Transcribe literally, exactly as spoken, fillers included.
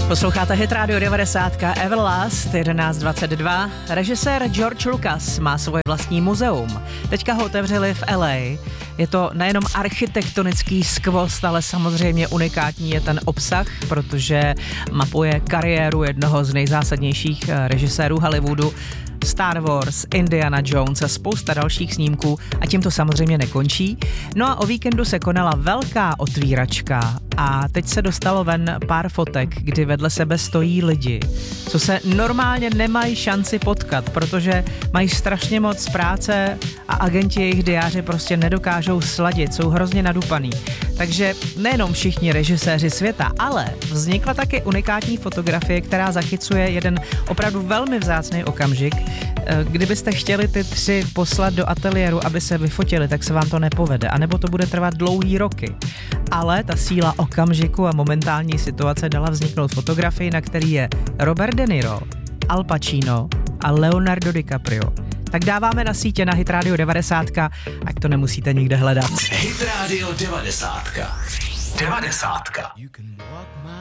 Posloucháte Hit Radio devadesát, Everlast, jedenáct dvacet dva. Režisér George Lucas má svoje vlastní muzeum. Teďka ho otevřeli v L A. Je to nejenom architektonický skvost, ale samozřejmě unikátní je ten obsah, protože mapuje kariéru jednoho z nejzásadnějších režisérů Hollywoodu. Star Wars, Indiana Jones a spousta dalších snímků a tím to samozřejmě nekončí. No a o víkendu se konala velká otvíračka a teď se dostalo ven pár fotek, kdy vedle sebe stojí lidi, co se normálně nemají šanci potkat, protože mají strašně moc práce a agenti jejich diáře prostě nedokážou sladit, jsou hrozně nadupaný. Takže nejenom všichni režiséři světa, ale vznikla taky unikátní fotografie, která zachycuje jeden opravdu velmi vzácný okamžik. Kdybyste chtěli ty tři poslat do ateliéru, aby se vyfotili, tak se vám to nepovede, anebo to bude trvat dlouhý roky. Ale ta síla okamžiku a momentální situace dala vzniknout fotografii, na který je Robert De Niro, Al Pacino a Leonardo DiCaprio. Tak dáváme na sítě na Hit Radio devadesát, ať to nemusíte nikde hledat. Hit Radio devadesát. devadesát.